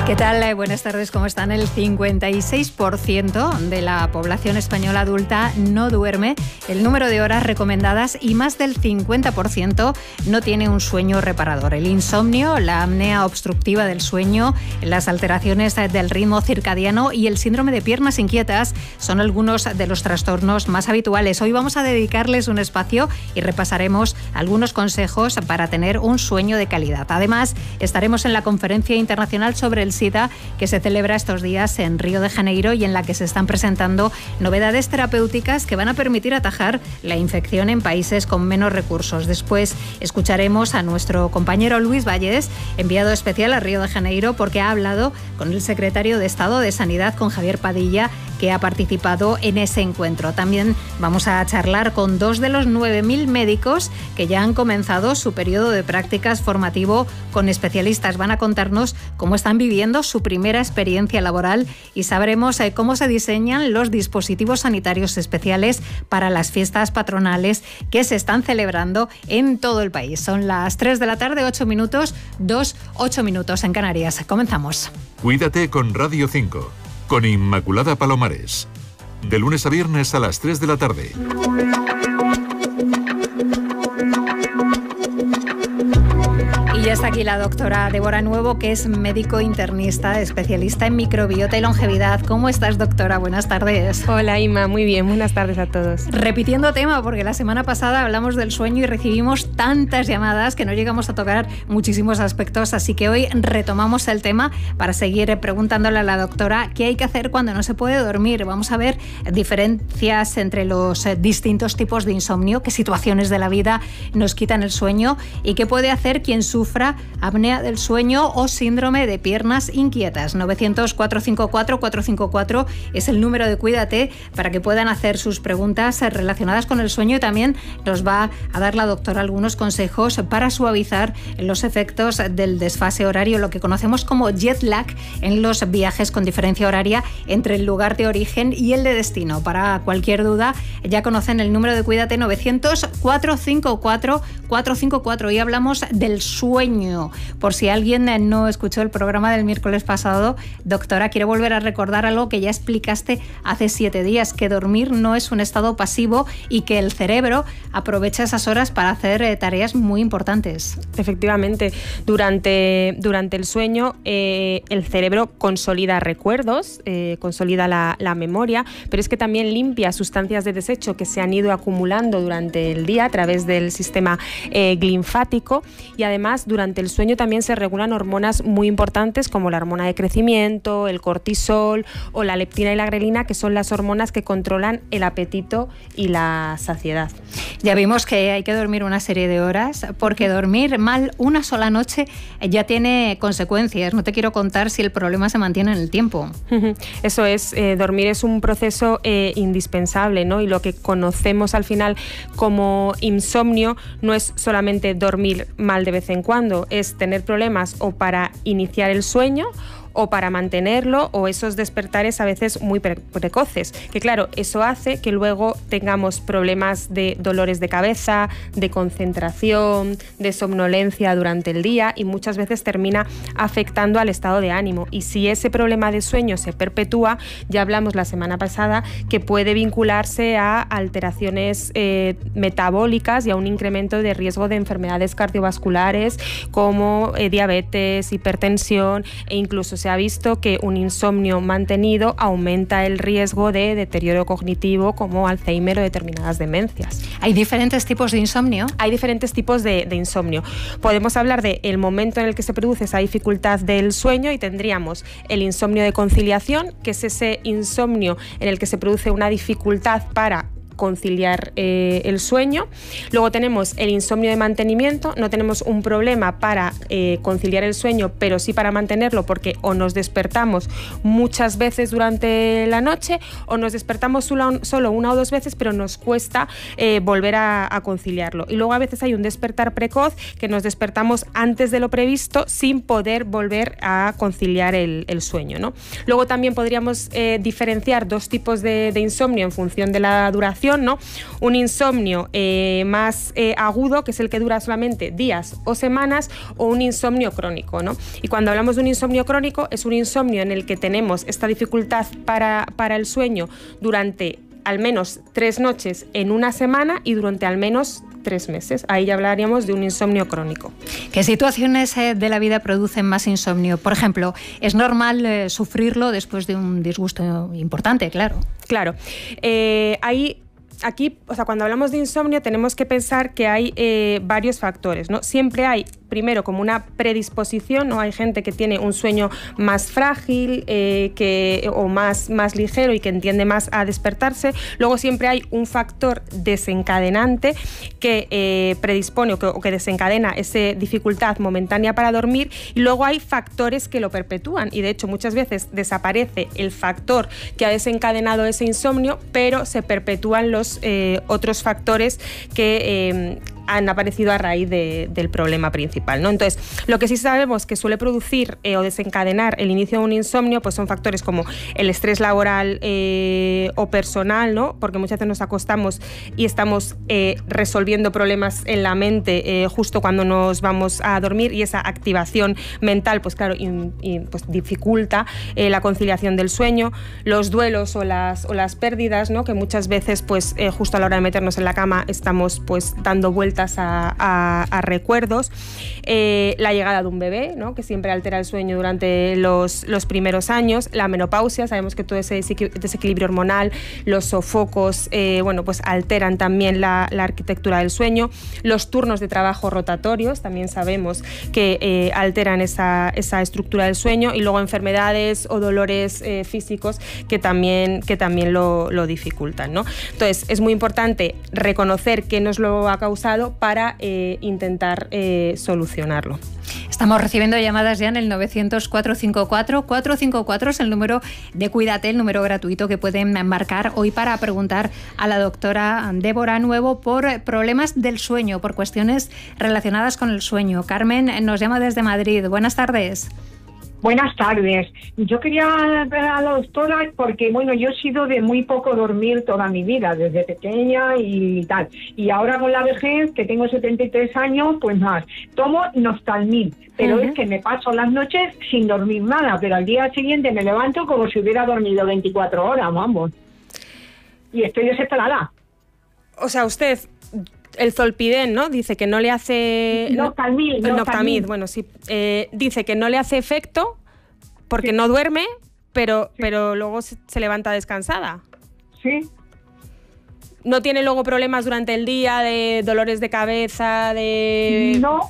¿Qué tal? Buenas tardes, ¿cómo están? El 56% de la población española adulta no duerme el número de horas recomendadas y más del 50% no tiene un sueño reparador. El insomnio, la apnea obstructiva del sueño, las alteraciones del ritmo circadiano y el síndrome de piernas inquietas son algunos de los trastornos más habituales. Hoy vamos a dedicarles un espacio y repasaremos algunos consejos para tener un sueño de calidad. Además, estaremos en la Conferencia Internacional sobre el SIDA que se celebra estos días en Río de Janeiro y en la que se están presentando novedades terapéuticas que van a permitir atajar la infección en países con menos recursos. Después escucharemos a nuestro compañero Luis Valles, enviado especial a Río de Janeiro, porque ha hablado con el secretario de Estado de Sanidad, con Javier Padilla, que ha participado en ese encuentro. También vamos a charlar con 2 de los 9.000 médicos que ya han comenzado su periodo de prácticas formativo con especialistas. Van a contarnos cómo están viviendo su primera experiencia laboral y sabremos cómo se diseñan los dispositivos sanitarios especiales para las fiestas patronales que se están celebrando en todo el país. Son las 3 de la tarde, 8 minutos, 8 minutos en Canarias. Comenzamos. Cuídate con Radio 5, con Inmaculada Palomares. De lunes a viernes a las 3 de la tarde. Y ya está aquí la doctora Débora Nuevo, que es médico internista, especialista en microbiota y longevidad. ¿Cómo estás, doctora? Buenas tardes. Hola, Inma. Muy bien. Buenas tardes a todos. Repitiendo tema, porque la semana pasada hablamos del sueño y recibimos tantas llamadas que no llegamos a tocar muchísimos aspectos, así que hoy retomamos el tema para seguir preguntándole a la doctora qué hay que hacer cuando no se puede dormir. Vamos a ver diferencias entre los distintos tipos de insomnio, qué situaciones de la vida nos quitan el sueño y qué puede hacer quien sufra apnea del sueño o síndrome de piernas inquietas. 900-454-454 es el número de Cuídate para que puedan hacer sus preguntas relacionadas con el sueño, y también nos va a dar la doctora algunos consejos para suavizar los efectos del desfase horario, lo que conocemos como jet lag en los viajes con diferencia horaria entre el lugar de origen y el de destino. Para cualquier duda, ya conocen el número de Cuídate, 900-454-454, y hablamos del sueño. Por si alguien no escuchó el programa del miércoles pasado, doctora, quiero volver a recordar algo que ya explicaste hace 7 días, que dormir no es un estado pasivo y que el cerebro aprovecha esas horas para hacer tareas muy importantes. Efectivamente, durante el sueño el cerebro consolida recuerdos, consolida la memoria, pero es que también limpia sustancias de desecho que se han ido acumulando durante el día a través del sistema linfático, y además durante el sueño también se regulan hormonas muy importantes como la hormona de crecimiento, el cortisol o la leptina y la grelina, que son las hormonas que controlan el apetito y la saciedad. Ya vimos que hay que dormir una serie de horas, porque dormir mal una sola noche ya tiene consecuencias. No te quiero contar si el problema se mantiene en el tiempo. Eso es, dormir es un proceso indispensable, ¿no? Y lo que conocemos al final como insomnio no es solamente dormir mal de vez en cuando, es tener problemas o para iniciar el sueño o para mantenerlo, o esos despertares a veces muy precoces, que claro, eso hace que luego tengamos problemas de dolores de cabeza, de concentración, de somnolencia durante el día, y muchas veces termina afectando al estado de ánimo. Y si ese problema de sueño se perpetúa, ya hablamos la semana pasada que puede vincularse a alteraciones metabólicas y a un incremento de riesgo de enfermedades cardiovasculares como diabetes, hipertensión, e incluso se ha visto que un insomnio mantenido aumenta el riesgo de deterioro cognitivo como Alzheimer o determinadas demencias. ¿Hay diferentes tipos de insomnio? Hay diferentes tipos de insomnio. Podemos hablar del momento en el que se produce esa dificultad del sueño, y tendríamos el insomnio de conciliación, que es ese insomnio en el que se produce una dificultad para conciliar el sueño. Luego tenemos el insomnio de mantenimiento, no tenemos un problema para conciliar el sueño, pero sí para mantenerlo, porque o nos despertamos muchas veces durante la noche o nos despertamos solo una o dos veces, pero nos cuesta volver a conciliarlo. Y luego a veces hay un despertar precoz, que nos despertamos antes de lo previsto sin poder volver a conciliar el sueño, ¿no? Luego también podríamos diferenciar dos tipos de insomnio en función de la duración clasificación, ¿no? Un insomnio más agudo, que es el que dura solamente días o semanas, o un insomnio crónico, ¿no? Y cuando hablamos de un insomnio crónico, es un insomnio en el que tenemos esta dificultad para el sueño durante al menos 3 noches en una semana y durante al menos 3 meses. Ahí ya hablaríamos de un insomnio crónico. ¿Qué situaciones de la vida producen más insomnio? Por ejemplo, ¿es normal sufrirlo después de un disgusto importante? Claro. Claro. Aquí, o sea, cuando hablamos de insomnio tenemos que pensar que hay varios factores, ¿no? Siempre hay, primero, como una predisposición, ¿no? Hay gente que tiene un sueño más frágil o más ligero y que entiende más a despertarse. Luego siempre hay un factor desencadenante que predispone o que desencadena esa dificultad momentánea para dormir, y luego hay factores que lo perpetúan, y de hecho muchas veces desaparece el factor que ha desencadenado ese insomnio, pero se perpetúan los otros factores que han aparecido a raíz del problema principal, ¿no? Entonces, lo que sí sabemos que suele producir o desencadenar el inicio de un insomnio, pues son factores como el estrés laboral o personal, ¿no? Porque muchas veces nos acostamos y estamos resolviendo problemas en la mente justo cuando nos vamos a dormir, y esa activación mental, pues claro, pues dificulta la conciliación del sueño. Los duelos o las pérdidas, ¿no? Que muchas veces, pues justo a la hora de meternos en la cama estamos pues dando vueltas a recuerdos. La llegada de un bebé, ¿no? Que siempre altera el sueño durante los primeros años. La menopausia, sabemos que todo ese desequilibrio hormonal, los sofocos, pues alteran también la arquitectura del sueño. Los turnos de trabajo rotatorios también sabemos que alteran esa estructura del sueño, y luego enfermedades o dolores físicos que también lo dificultan, ¿no? Entonces, es muy importante reconocer qué nos lo ha causado para intentar solucionarlo. Estamos recibiendo llamadas ya en el 900-454-454, es el número de Cuídate, el número gratuito que pueden marcar hoy para preguntar a la doctora Débora Nuevo por problemas del sueño, por cuestiones relacionadas con el sueño. Carmen nos llama desde Madrid. Buenas tardes. Buenas tardes. Yo quería ver a la doctora porque, bueno, yo he sido de muy poco dormir toda mi vida, desde pequeña y tal. Y ahora con la vejez, que tengo 73 años, pues más. Tomo Noftalmid, pero es que me paso las noches sin dormir nada, pero al día siguiente me levanto como si hubiera dormido 24 horas, vamos. Y estoy desesperada. O sea, usted... El Zolpidem, ¿no? Dice que no le hace... Noftalmid, bueno, sí. Dice que no le hace efecto porque no duerme, pero luego se levanta descansada. Sí. ¿No tiene luego problemas durante el día de dolores de cabeza, de...? No.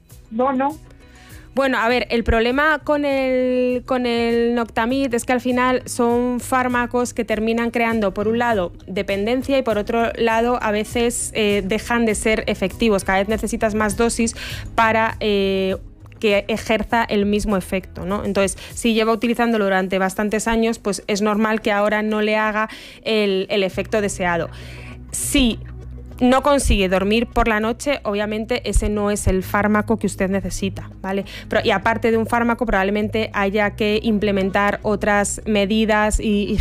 Bueno, a ver, el problema con el Noftalmid es que al final son fármacos que terminan creando, por un lado, dependencia, y por otro lado, a veces dejan de ser efectivos. Cada vez necesitas más dosis para que ejerza el mismo efecto, ¿no? Entonces, si lleva utilizándolo durante bastantes años, pues es normal que ahora no le haga el efecto deseado. Si no consigue dormir por la noche, obviamente ese no es el fármaco que usted necesita, ¿vale? Y aparte de un fármaco, probablemente haya que implementar otras medidas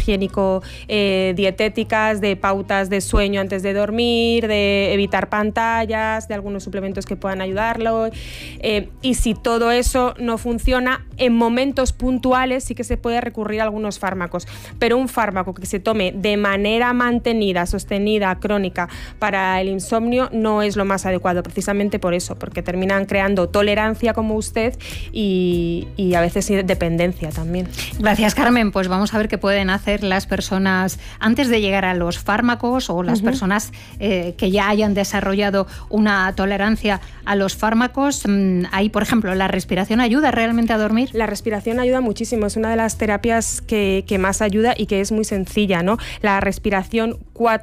higiénico-dietéticas, de pautas de sueño antes de dormir, de evitar pantallas, de algunos suplementos que puedan ayudarlo. Y si todo eso no funciona, en momentos puntuales sí que se puede recurrir a algunos fármacos, pero un fármaco que se tome de manera mantenida, sostenida, crónica, para el insomnio no es lo más adecuado, precisamente por eso, porque terminan creando tolerancia como usted y a veces dependencia también. Gracias, Carmen. Pues vamos a ver qué pueden hacer las personas antes de llegar a los fármacos, o las personas que ya hayan desarrollado una tolerancia a los fármacos. Ahí, por ejemplo, ¿la respiración ayuda realmente a dormir? La respiración ayuda muchísimo, es una de las terapias que más ayuda y que es muy sencilla, ¿no? La respiración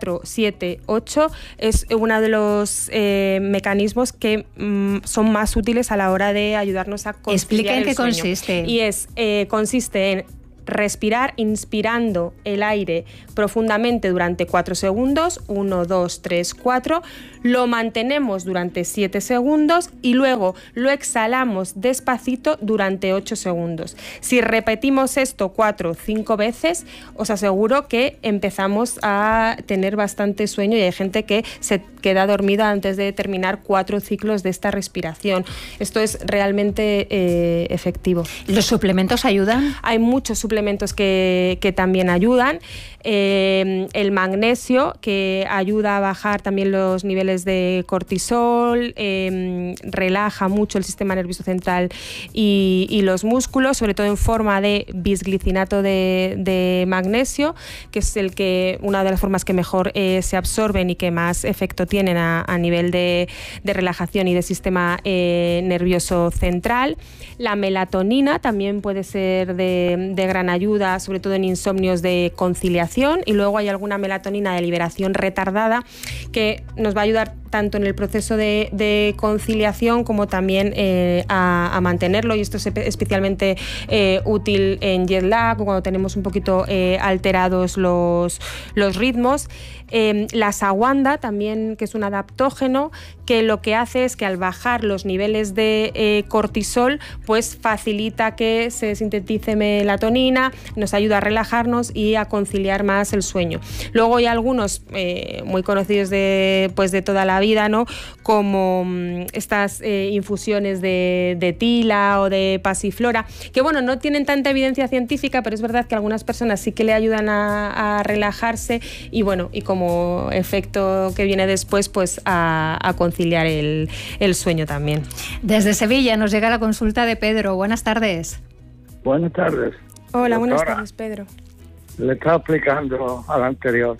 4-7-8 es uno de los mecanismos que son más útiles a la hora de ayudarnos a conciliar Explica en qué el sueño. consiste. Y consiste en respirar inspirando el aire profundamente durante 4 segundos, 1, 2, 3, 4, lo mantenemos durante 7 segundos y luego lo exhalamos despacito durante 8 segundos. Si repetimos esto 4 o 5 veces, os aseguro que empezamos a tener bastante sueño y hay gente que se queda dormida antes de terminar 4 ciclos de esta respiración. Esto es realmente efectivo. ¿Los suplementos ayudan? Hay muchos suplementos que también ayudan. El magnesio, que ayuda a bajar también los niveles de cortisol, relaja mucho el sistema nervioso central y los músculos, sobre todo en forma de bisglicinato de magnesio, que es una de las formas que mejor se absorben y que más efecto tienen a nivel de relajación y de sistema nervioso central. La melatonina también puede ser de gran ayuda, sobre todo en insomnios de conciliación, y luego hay alguna melatonina de liberación retardada que nos va a ayudar tanto en el proceso de conciliación como también a mantenerlo, y esto es especialmente útil en jet lag o cuando tenemos un poquito alterados los ritmos. La ashwagandha también, que es un adaptógeno, que lo que hace es que al bajar los niveles de cortisol, pues facilita que se sintetice melatonina, nos ayuda a relajarnos y a conciliar más el sueño. Luego hay algunos muy conocidos de toda la vida, ¿no? Como estas infusiones de tila o de pasiflora, que bueno, no tienen tanta evidencia científica, pero es verdad que algunas personas sí que le ayudan a relajarse y bueno, y como efecto que viene después, pues a conciliar el sueño también. Desde Sevilla nos llega la consulta de Pedro. Buenas tardes. Buenas tardes. Hola, doctora, buenas tardes, Pedro. Le estaba explicando al anterior,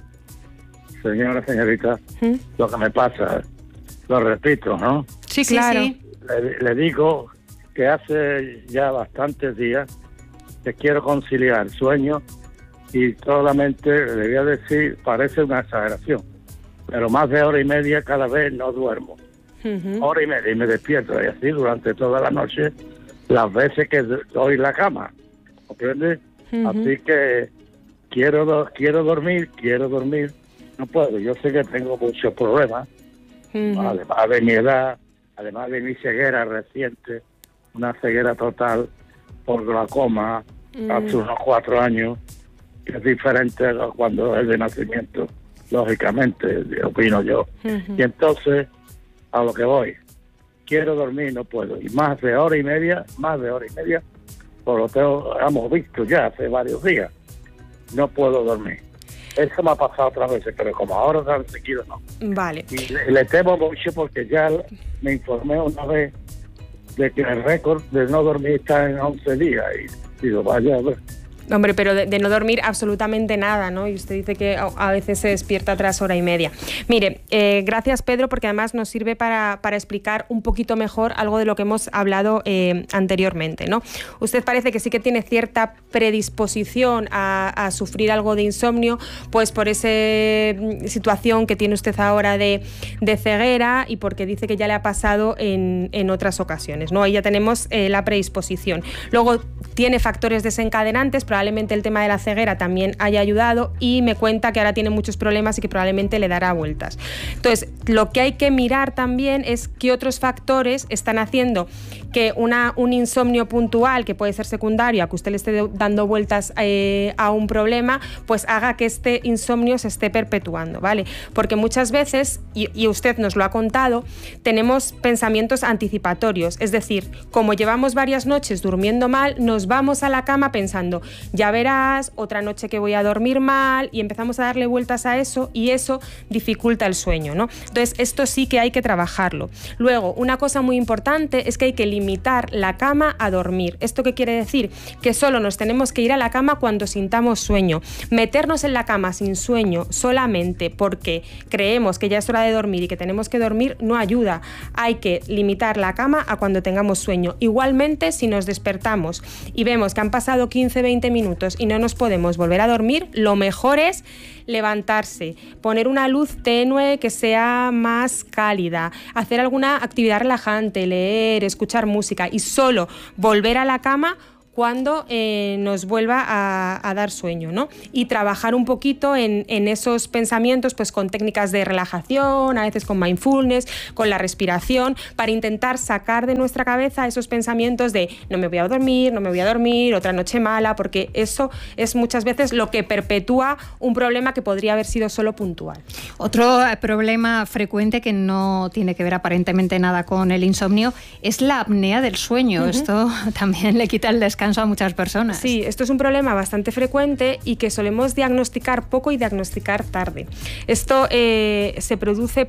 señorita, lo que me pasa. Lo repito, ¿no? Sí, claro. Sí. Le digo que hace ya bastantes días que quiero conciliar el sueño y solamente le voy a decir, parece una exageración, pero más de hora y media cada vez no duermo. Hora y media y me despierto y así durante toda la noche las veces que doy la cama, ¿comprende? Así que quiero dormir, no puedo. Yo sé que tengo muchos problemas, además de mi edad, además de mi ceguera reciente, una ceguera total por glaucoma hace unos 4 años, que es diferente a cuando es de nacimiento, lógicamente, opino yo. Y entonces, a lo que voy, quiero dormir, no puedo. Y más de hora y media, por lo que hemos visto ya hace varios días, no puedo dormir. Eso me ha pasado otras veces, pero como ahora tan seguido no. Vale. Y le temo mucho porque ya me informé una vez de que el récord de no dormir está en 11 días. Y digo, vaya a ver. Hombre, pero de no dormir absolutamente nada, ¿no? Y usted dice que a veces se despierta tras hora y media. Mire, gracias, Pedro, porque además nos sirve para explicar un poquito mejor algo de lo que hemos hablado anteriormente, ¿no? Usted parece que sí que tiene cierta predisposición a sufrir algo de insomnio, pues por esa situación que tiene usted ahora de ceguera y porque dice que ya le ha pasado en otras ocasiones, ¿no? Ahí ya tenemos la predisposición. Luego tiene factores desencadenantes, probablemente el tema de la ceguera también haya ayudado y me cuenta que ahora tiene muchos problemas y que probablemente le dará vueltas. Entonces, lo que hay que mirar también es qué otros factores están haciendo que un insomnio puntual, que puede ser secundario a que usted le esté dando vueltas a un problema, pues haga que este insomnio se esté perpetuando, ¿vale? Porque muchas veces, y usted nos lo ha contado, tenemos pensamientos anticipatorios, es decir, como llevamos varias noches durmiendo mal, nos vamos a la cama pensando, ya verás, otra noche que voy a dormir mal, y empezamos a darle vueltas a eso y eso dificulta el sueño, ¿no? Entonces, esto sí que hay que trabajarlo. Luego, una cosa muy importante es que hay que limitar la cama a dormir. ¿Esto qué quiere decir? Que solo nos tenemos que ir a la cama cuando sintamos sueño. Meternos en la cama sin sueño solamente porque creemos que ya es hora de dormir y que tenemos que dormir no ayuda. Hay que limitar la cama a cuando tengamos sueño. Igualmente, si nos despertamos y vemos que han pasado 15-20 minutos y no nos podemos volver a dormir, lo mejor es levantarse, poner una luz tenue que sea más cálida, hacer alguna actividad relajante, leer, escuchar música y solo volver a la cama cuando nos vuelva a dar sueño, ¿no? Y trabajar un poquito en esos pensamientos, pues con técnicas de relajación, a veces con mindfulness, con la respiración, para intentar sacar de nuestra cabeza esos pensamientos de no me voy a dormir, otra noche mala, porque eso es muchas veces lo que perpetúa un problema que podría haber sido solo puntual. Otro problema frecuente que no tiene que ver aparentemente nada con el insomnio es la apnea del sueño. Esto también le quita el descanso a muchas personas. Sí, esto es un problema bastante frecuente y que solemos diagnosticar poco y diagnosticar tarde. Esto se produce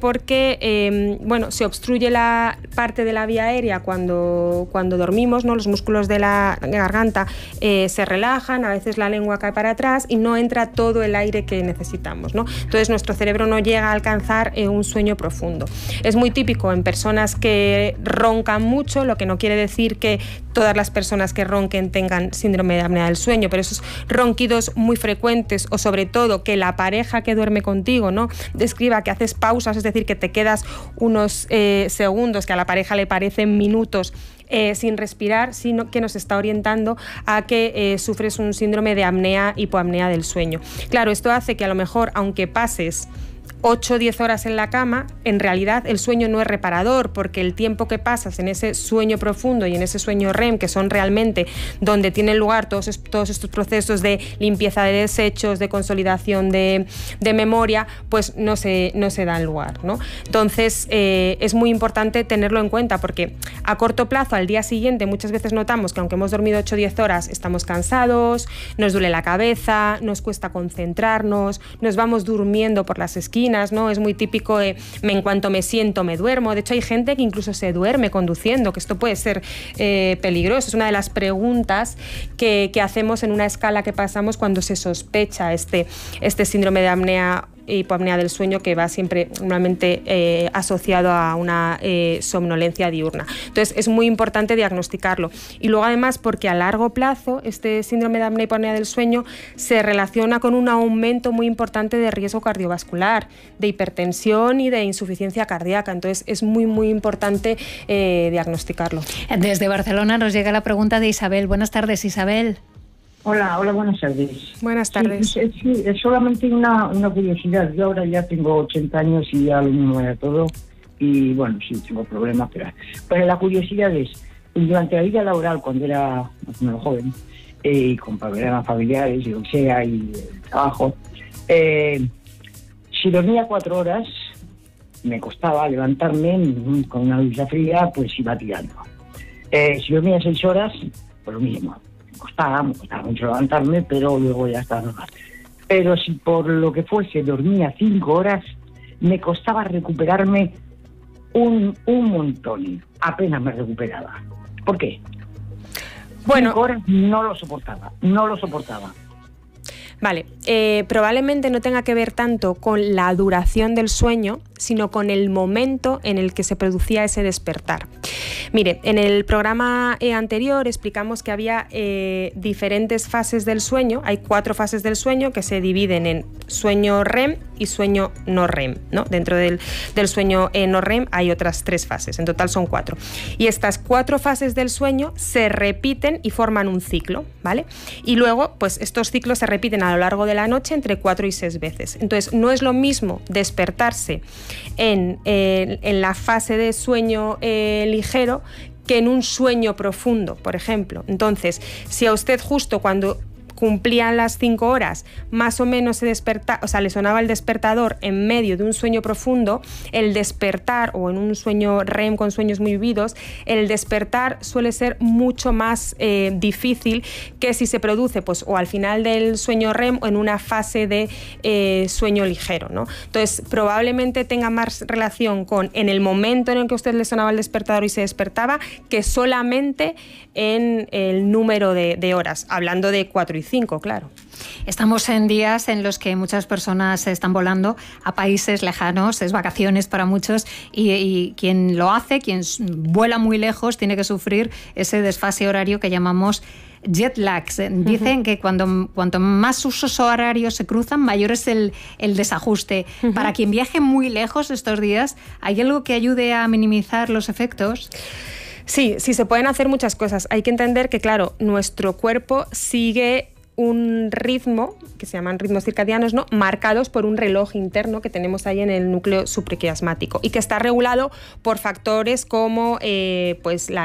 porque se obstruye la parte de la vía aérea cuando dormimos, ¿no? Los músculos de la garganta se relajan, a veces la lengua cae para atrás y no entra todo el aire que necesitamos, ¿no? Entonces nuestro cerebro no llega a alcanzar un sueño profundo. Es muy típico en personas que roncan mucho, lo que no quiere decir que todas las personas que ronquen tengan síndrome de apnea del sueño, pero esos ronquidos muy frecuentes, o sobre todo que la pareja que duerme contigo, ¿no?, describa que haces pausas, es decir, que te quedas unos segundos que a la pareja le parecen minutos sin respirar, sino que nos está orientando a que sufres un síndrome de apnea, hipoapnea del sueño. Claro, esto hace que a lo mejor, aunque pases 8 o 10 horas en la cama, en realidad el sueño no es reparador, porque el tiempo que pasas en ese sueño profundo y en ese sueño REM, que son realmente donde tienen lugar todos estos procesos de limpieza de desechos, de consolidación de memoria, pues no se dan lugar, ¿no? Entonces es muy importante tenerlo en cuenta, porque a corto plazo, al día siguiente, muchas veces notamos que aunque hemos dormido 8 o 10 horas, estamos cansados, nos duele la cabeza, nos cuesta concentrarnos, nos vamos durmiendo por las esquinas, ¿no? Es muy típico en cuanto me siento me duermo. De hecho, hay gente que incluso se duerme conduciendo, que esto puede ser peligroso. Es una de las preguntas que hacemos en una escala que pasamos cuando se sospecha este síndrome de apnea, hipoapnea del sueño, que va siempre normalmente asociado a una somnolencia diurna. Entonces es muy importante diagnosticarlo. Y luego además porque a largo plazo este síndrome de apnea, hipoapnea del sueño se relaciona con un aumento muy importante de riesgo cardiovascular, de hipertensión y de insuficiencia cardíaca. Entonces es muy muy importante diagnosticarlo. Desde Barcelona nos llega la pregunta de Isabel. Buenas tardes, Isabel. Hola, buenas tardes. Buenas tardes. Sí, es solamente una curiosidad. Yo ahora ya tengo 80 años y ya lo mismo era todo. Y bueno, sí, tengo problemas, pero la curiosidad es, durante la vida laboral, cuando era más o menos joven, y con problemas familiares y lo que sea, y trabajo, si dormía 4 horas, me costaba levantarme con una ducha fría, pues iba tirando. Si dormía 6 horas, pues lo mismo. Me costaba mucho levantarme, pero luego ya estaba normal. Pero si por lo que fuese dormía 5 horas, me costaba recuperarme un montón. Apenas me recuperaba. ¿Por qué? Bueno, 5 horas no lo soportaba. Vale, probablemente no tenga que ver tanto con la duración del sueño, sino con el momento en el que se producía ese despertar. Mire, en el programa anterior explicamos que había diferentes fases del sueño. Hay 4 fases del sueño que se dividen en sueño REM y sueño no REM, ¿no? Dentro del sueño no REM hay otras 3 fases, en total son 4. Y estas 4 fases del sueño se repiten y forman un ciclo, ¿vale? Y luego, pues estos ciclos se repiten a lo largo de la noche entre 4 y 6 veces. Entonces, no es lo mismo despertarse en la fase de sueño ligero que en un sueño profundo, por ejemplo. Entonces, si a usted justo cuando cumplían las 5 horas, más o menos le sonaba el despertador en medio de un sueño profundo, el despertar, o en un sueño REM con sueños muy vividos, el despertar suele ser mucho más difícil que si se produce pues o al final del sueño REM o en una fase de sueño ligero, ¿no? Entonces, probablemente tenga más relación con en el momento en el que a usted le sonaba el despertador y se despertaba, que solamente en el número de horas, hablando de 4 y 5, claro. Estamos en días en los que muchas personas están volando a países lejanos, es vacaciones para muchos, y quien lo hace, quien vuela muy lejos, tiene que sufrir ese desfase horario que llamamos jet lags. Dicen que cuanto más usos horarios se cruzan, mayor es el desajuste. Para quien viaje muy lejos estos días, ¿hay algo que ayude a minimizar los efectos? Sí, se pueden hacer muchas cosas. Hay que entender que, claro, nuestro cuerpo sigue un ritmo, que se llaman ritmos circadianos, ¿no?, marcados por un reloj interno que tenemos ahí en el núcleo supraquiasmático y que está regulado por factores como pues la